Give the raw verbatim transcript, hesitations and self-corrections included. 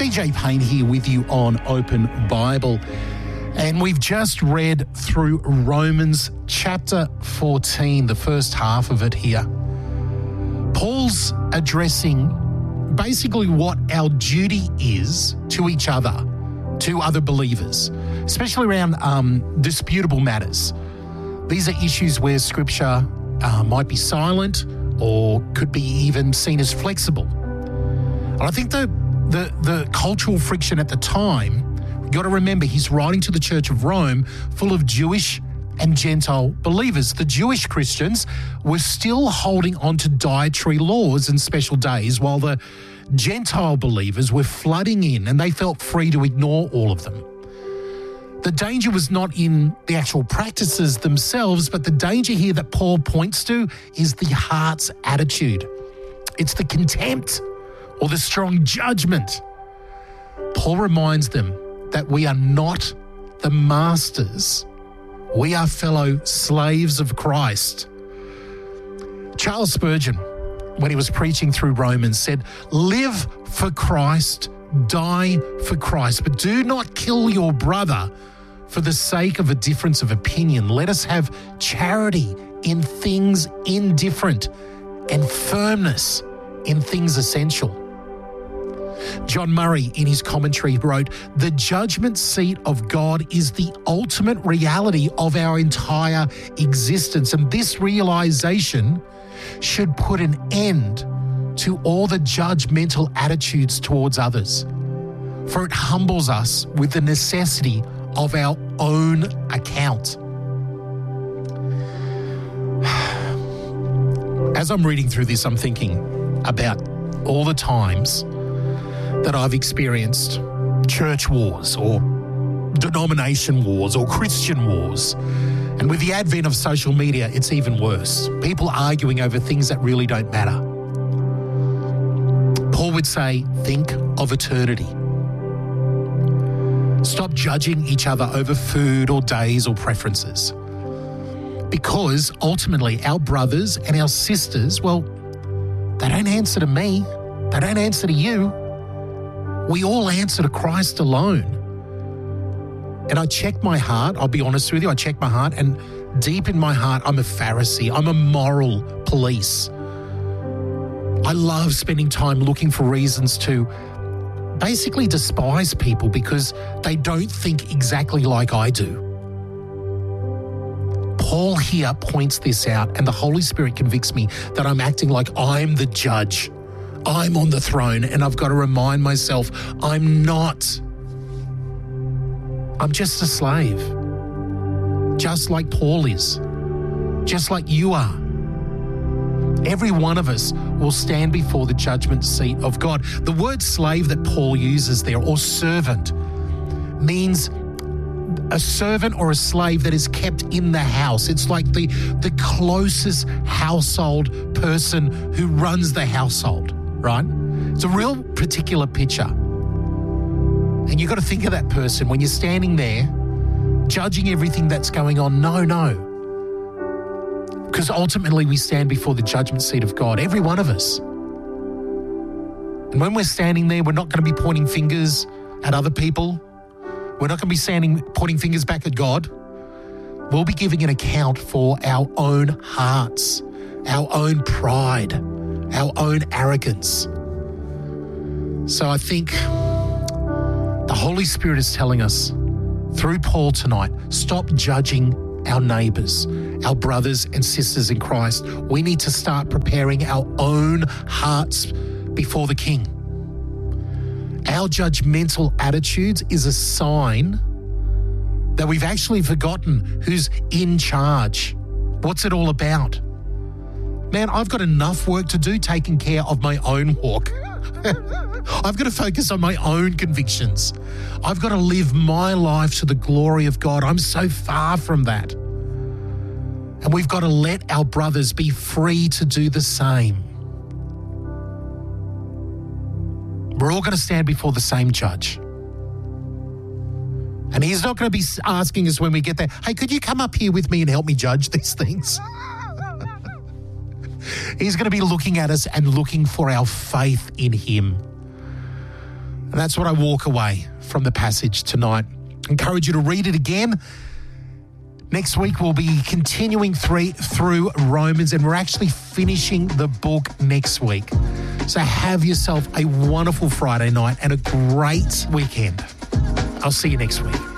D J Payne here with you on Open Bible. And we've just read through Romans chapter fourteen, the first half of it here. Paul's addressing basically what our duty is to each other, to other believers, especially around um, disputable matters. These are issues where Scripture uh, might be silent or could be even seen as flexible. And I think the, the, the cultural friction at the time, you've got to remember he's writing to the Church of Rome full of Jewish and Gentile believers. The Jewish Christians were still holding on to dietary laws and special days, while the Gentile believers were flooding in and they felt free to ignore all of them. The danger was not in the actual practices themselves, but the danger here that Paul points to is the heart's attitude. It's the contempt or the strong judgment. Paul reminds them that we are not the masters. We are fellow slaves of Christ. Charles Spurgeon, when he was preaching through Romans, said, "Live for Christ, die for Christ, but do not kill your brother for the sake of a difference of opinion. Let us have charity in things indifferent and firmness in things essential." John Murray, in his commentary, wrote, "The judgment seat of God is the ultimate reality of our entire existence, and this realization should put an end to all the judgmental attitudes towards others, for it humbles us with the necessity of our own account." As I'm reading through this, I'm thinking about all the times that I've experienced church wars or denomination wars or Christian wars. And with the advent of social media, it's even worse. People arguing over things that really don't matter. Paul would say, think of eternity. Stop judging each other over food or days or preferences. Because ultimately our brothers and our sisters, well, they don't answer to me. They don't answer to you. We all answer to Christ alone. And I check my heart, I'll be honest with you, I check my heart, and deep in my heart, I'm a Pharisee. I'm a moral police. I love spending time looking for reasons to basically despise people because they don't think exactly like I do. Paul here points this out, and the Holy Spirit convicts me that I'm acting like I'm the judge. I'm on the throne, and I've got to remind myself I'm not. I'm just a slave, just like Paul is, just like you are. Every one of us will stand before the judgment seat of God. The word slave that Paul uses there, or servant, means a servant or a slave that is kept in the house. It's like the, the closest household person who runs the household, right? It's a real particular picture. And you've got to think of that person when you're standing there judging everything that's going on. No, no. Because ultimately we stand before the judgment seat of God, every one of us. And when we're standing there, we're not going to be pointing fingers at other people. We're not going to be standing, pointing fingers back at God. We'll be giving an account for our own hearts, our own pride, our own arrogance. So I think the Holy Spirit is telling us through Paul tonight, stop judging our neighbours, our brothers and sisters in Christ. We need to start preparing our own hearts before the King. Our judgmental attitudes is a sign that we've actually forgotten who's in charge. What's it all about? Man, I've got enough work to do taking care of my own walk. I've got to focus on my own convictions. I've got to live my life to the glory of God. I'm so far from that. And we've got to let our brothers be free to do the same. We're all going to stand before the same judge. And he's not going to be asking us when we get there, hey, could you come up here with me and help me judge these things? He's going to be looking at us and looking for our faith in him. And that's what I walk away from the passage tonight. I encourage you to read it again. Next week, we'll be continuing three, through Romans, and we're actually finishing the book next week. So have yourself a wonderful Friday night and a great weekend. I'll see you next week.